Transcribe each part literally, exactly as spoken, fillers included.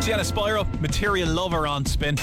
Gianna Spyro, Material Lover on Spin.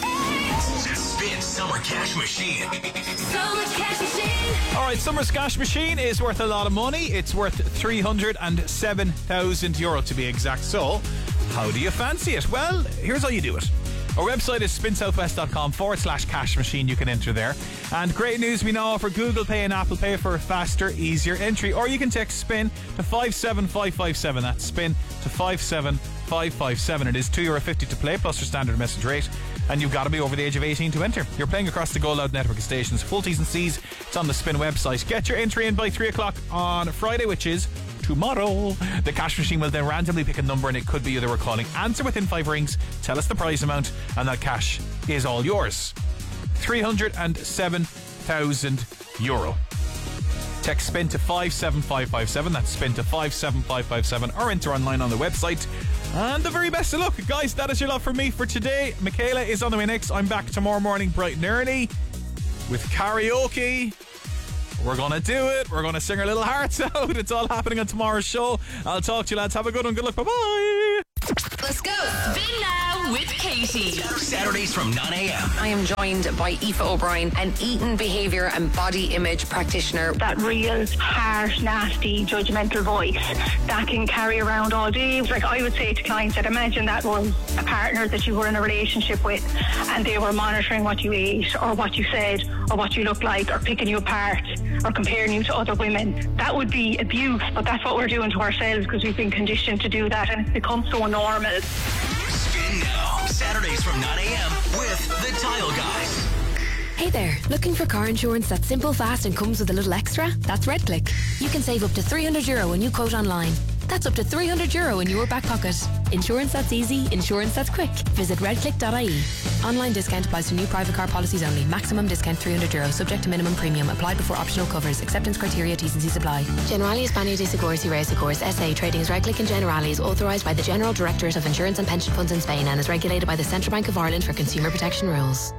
Spin Summer Cash Machine. Summer Cash Machine. Alright, Summer's Cash Machine is worth a lot of money. It's worth three hundred seven thousand euro to be exact. So, how do you fancy it? Well, here's how you do it. Our website is spinsouthwest.com forward slash cash machine. You can enter there. And great news, we now offer Google Pay and Apple Pay for a faster, easier entry. Or you can text SPIN to five seven five five seven. That's SPIN to five seven five five seven. It is two euro fifty to play plus your standard message rate. And you've got to be over the age of eighteen to enter. You're playing across the Go Loud network of stations. Full T's and C's. It's on the Spin website. Get your entry in by three o'clock on Friday, which is tomorrow. The cash machine will then randomly pick a number, and it could be you that we're calling. Answer within five rings, tell us the prize amount, and that cash is all yours. three hundred seven thousand euro. Text SPIN to five seven five five seven. That's SPIN to five seven five five seven, or enter online on the website. And the very best of luck, guys. That is your lot from me for today. Michaela is on the way next. I'm back tomorrow morning bright and early with karaoke. We're going to do it. We're going to sing our little hearts out. It's all happening on tomorrow's show. I'll talk to you, lads. Have a good one. Good luck. Bye-bye. Let's go. Spin Now with Katie. Saturdays from nine a.m. I am joined by Aoife O'Brien, an eating behaviour and body image practitioner. That real harsh, nasty, judgmental voice that can carry around all day. Like I would say to clients that imagine that was a partner that you were in a relationship with and they were monitoring what you ate or what you said or what you looked like or picking you apart or comparing you to other women. That would be abuse, but that's what we're doing to ourselves because we've been conditioned to do that and it's become so normal. Spin Now, Saturdays from nine a.m. with the Tile Guys. Hey there, looking for car insurance that's simple, fast and comes with a little extra? That's RedClick. You can save up to three hundred euro when you quote online. That's up to three hundred euro in your back pocket. Insurance that's easy, insurance that's quick. Visit redclick dot I E. Online discount applies to new private car policies only. Maximum discount three hundred euro, subject to minimum premium. Applied before optional covers. Acceptance criteria, T's and C's apply. Generali España de Seguros y Reasegurs S A. Trading as RedClick and Generali is authorised by the General Directorate of Insurance and Pension Funds in Spain and is regulated by the Central Bank of Ireland for consumer protection rules.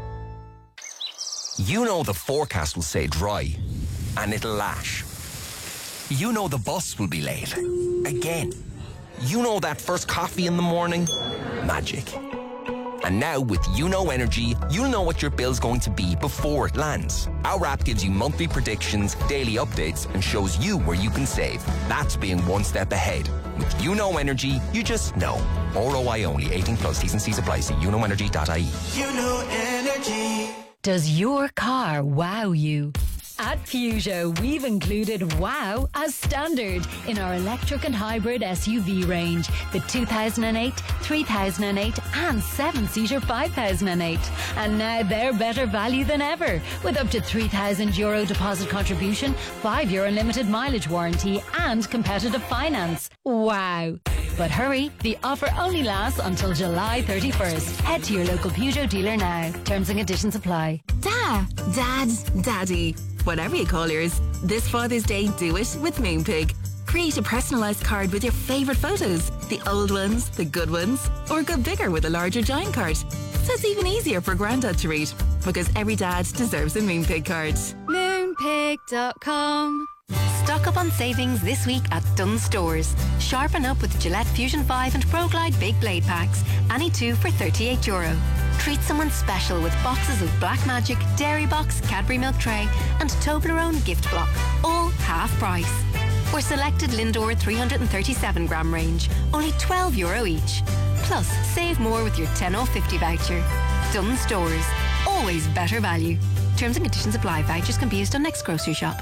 You know the forecast will say dry, and it'll lash. You know the bus will be late. Again. You know that first coffee in the morning? Magic. And now with YouKnow Energy, you'll know what your bill's going to be before it lands. Our app gives you monthly predictions, daily updates, and shows you where you can save. That's being one step ahead. With YouKnow Energy, you just know. R O I only. eighteen plus. T's and C's apply. See you know energy dot I E. YouKnow Energy. Does your car wow you? At Peugeot, we've included wow as standard in our electric and hybrid S U V range. The two thousand eight, three thousand eight and seven-seater five thousand eight. And now they're better value than ever with up to three thousand euro deposit contribution, five year unlimited mileage warranty and competitive finance. Wow. But hurry, the offer only lasts until July thirty-first. Head to your local Peugeot dealer now. Terms and conditions apply. Da, Dad, Daddy, whatever you call yours. This Father's Day, do it with Moonpig. Create a personalised card with your favourite photos. The old ones, the good ones, or go bigger with a larger giant card. So it's even easier for Grandad to read. Because every dad deserves a Moonpig card. Moonpig dot com. Stock up on savings this week at Dunnes Stores. Sharpen up with Gillette Fusion five and Pro Glide Big Blade Packs. Any two for thirty-eight euro. Treat someone special with boxes of Black Magic, Dairy Box, Cadbury Milk Tray and Toblerone Gift Block. All half price. Or selected Lindor three hundred thirty-seven gram range. Only twelve euro each. Plus, save more with your ten off fifty voucher. Dunnes Stores. Always better value. Terms and conditions apply. Vouchers can be used on next grocery shop.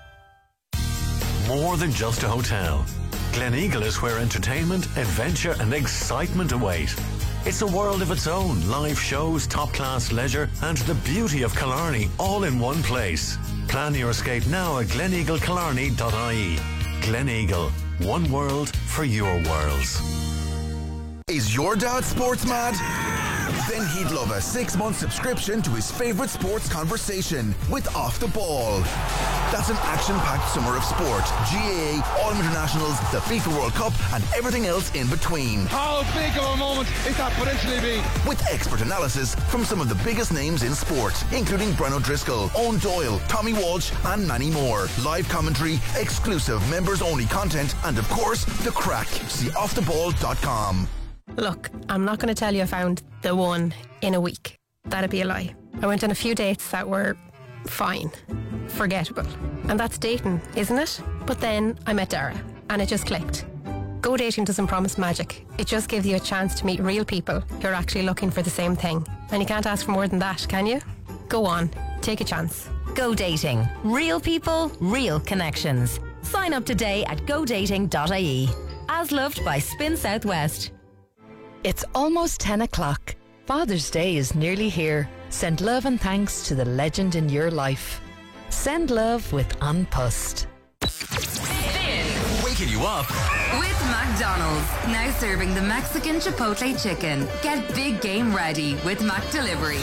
More than just a hotel. Gleneagle is where entertainment, adventure and excitement await. It's a world of its own. Live shows, top-class leisure and the beauty of Killarney all in one place. Plan your escape now at gleneagle killarney dot I E. Gleneagle. One world for your worlds. Is your dad sports mad? Then he'd love a six-month subscription to his favourite sports conversation with Off the Ball. That's an action-packed summer of sport. G A A, Autumn Internationals, the FIFA World Cup and everything else in between. How big of a moment is that potentially be? With expert analysis from some of the biggest names in sport, including Brian O'Driscoll, Owen Doyle, Tommy Walsh and many more. Live commentary, exclusive members-only content and of course, the crack. See off the ball dot com. Look, I'm not going to tell you I found the one in a week. That'd be a lie. I went on a few dates that were fine, forgettable. And that's dating, isn't it? But then I met Dara, and it just clicked. Go dating doesn't promise magic. It just gives you a chance to meet real people who are actually looking for the same thing. And you can't ask for more than that, can you? Go on, take a chance. Go dating. Real people, real connections. Sign up today at go dating dot I E. As loved by Spin Southwest. It's almost ten o'clock. Father's Day is nearly here. Send love and thanks to the legend in your life. Send love with Unpussed. Waking you up. With McDonald's, now serving the Mexican Chipotle chicken. Get big game ready with Mac Delivery.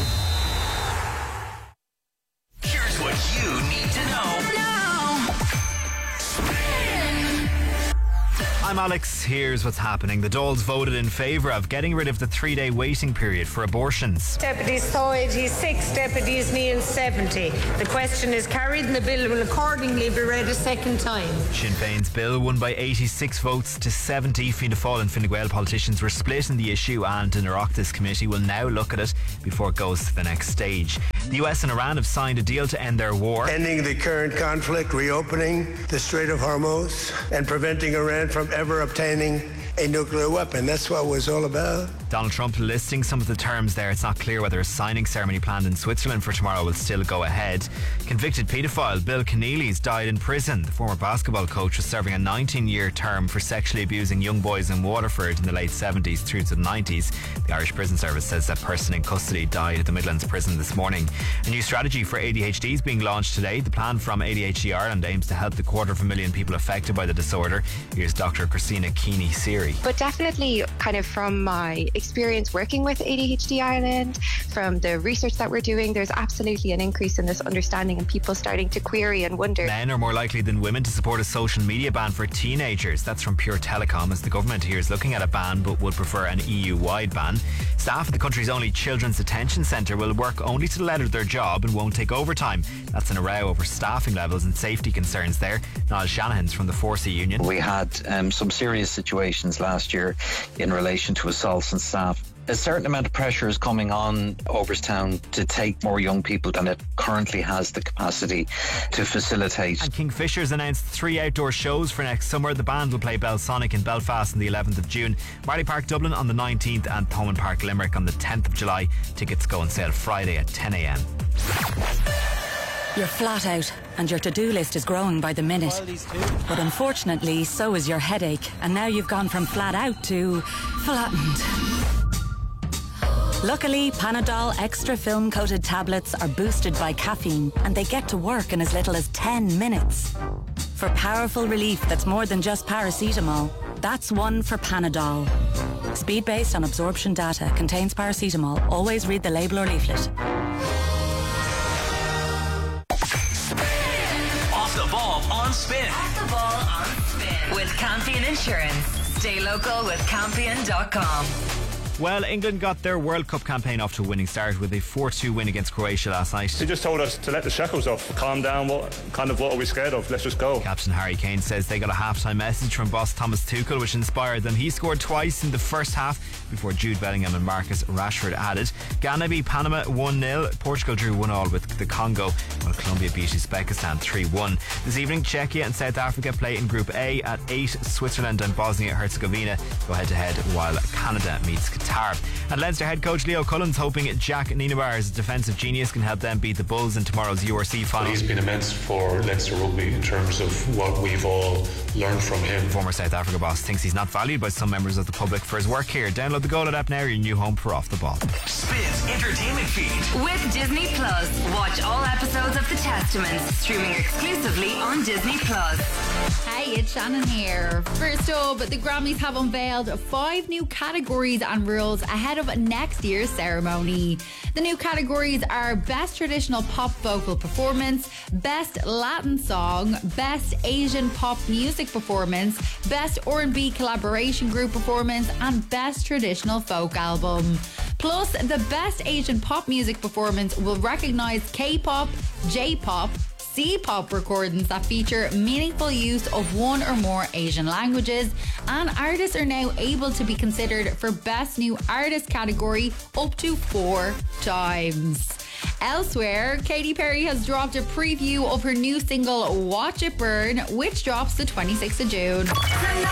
Here's what you need to know. Now. I'm Alex. Here's what's happening. The Dáils voted in favour of getting rid of the three-day waiting period for abortions. Deputies Thaw eighty-six, Deputies Neil seventy. The question is carried and the bill will accordingly be read a second time. Sinn Féin's bill won by eighty-six votes to seventy. Fianna Fáil and Fine Gael politicians were split in the issue, and an Oireachtas committee will now look at it before it goes to the next stage. The U S and Iran have signed a deal to end their war. Ending the current conflict, reopening the Strait of Hormuz, and preventing Iran from ever obtaining a nuclear weapon. That's what it was all about. Donald Trump listing some of the terms there. It's not clear whether a signing ceremony planned in Switzerland for tomorrow will still go ahead. Convicted paedophile Bill Keneally's died in prison. The former basketball coach was serving a nineteen-year term for sexually abusing young boys in Waterford in the late seventies through to the nineties. The Irish Prison Service says that person in custody died at the Midlands prison this morning. A new strategy for A D H D is being launched today. The plan from A D H D Ireland aims to help the quarter of a million people affected by the disorder. Here's Doctor Christina Keeney-Seary. But definitely, kind of from my experience working with A D H D Ireland, from the research that we're doing, there's absolutely an increase in this understanding and people starting to query and wonder. Men are more likely than women to support a social media ban for teenagers. That's from Pure Telecom, as the government here is looking at a ban but would prefer an E U-wide ban. Staff at the country's only children's detention centre will work only to the letter of their job and won't take overtime. That's in a row over staffing levels and safety concerns there. Niall Shanahan's from the Forsey Union. We had um, some serious situations last year in relation to assaults on staff. A certain amount of pressure is coming on Oberstown to take more young people than it currently has the capacity to facilitate. And Kingfisher's announced three outdoor shows for next summer. The band will play Belsonic in Belfast on the eleventh of June, Marley Park Dublin on the nineteenth, and Thomond Park Limerick on the tenth of July. Tickets go on sale Friday at ten a m. You're flat out and your to-do list is growing by the minute. But unfortunately, so is your headache. And now you've gone from flat out to flattened. Luckily, Panadol Extra Film Coated tablets are boosted by caffeine and they get to work in as little as ten minutes. For powerful relief that's more than just paracetamol, that's one for Panadol. Speed based on absorption data, contains paracetamol. Always read the label or leaflet. Off the ball on Spin. Off the ball on Spin. With Campion Insurance. Stay local with Campion dot com. Well, England got their World Cup campaign off to a winning start with a four two win against Croatia last night. They just told us to let the shackles off, calm down, what kind of what are we scared of, let's just go. Captain Harry Kane says they got a half-time message from boss Thomas Tuchel which inspired them. He scored twice in the first half before Jude Bellingham and Marcus Rashford added. Ghana beat Panama one nil, Portugal drew one all with the Congo, while Colombia beat Uzbekistan three one. This evening, Czechia and South Africa play in Group A at eight. Switzerland and Bosnia-Herzegovina go head-to-head while Canada meets Qatar. And Leinster head coach Leo Cullen's hoping Jack Nienaber's defensive genius can help them beat the Bulls in tomorrow's U R C final. He's been immense for Leinster Rugby in terms of what we've all learned from him. The former South Africa boss thinks he's not valued by some members of the public for his work here. Download the Go Loud app now, your new home for Off the Ball. Spin's entertainment feed. With Disney Plus. Watch all episodes of The Testament streaming exclusively on Disney Plus. Hey, it's Shannon here. First up, the Grammys have unveiled five new categories and rules ahead of next year's ceremony. The new categories are Best Traditional Pop Vocal Performance, Best Latin Song, Best Asian Pop Music Performance, Best R and B Collaboration Group Performance, and Best Traditional Folk Album. Plus, the Best Asian Pop Music Performance will recognise K-pop, J-pop, C-pop recordings that feature meaningful use of one or more Asian languages, and artists are now able to be considered for Best New Artist category up to four times. Elsewhere, Katy Perry has dropped a preview of her new single Watch It Burn, which drops the twenty-sixth of June.